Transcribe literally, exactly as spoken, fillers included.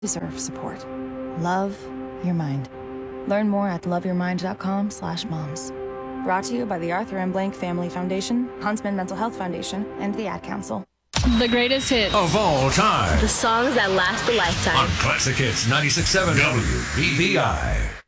deserve support. Love your mind. Learn more at loveyourmind.com slash moms. Brought to you by the Arthur M. Blank Family Foundation, Huntsman Mental Health Foundation, and the Ad Council. The greatest hits of all time. The songs that last a lifetime. On Classic Hits ninety-six point seven W B V I.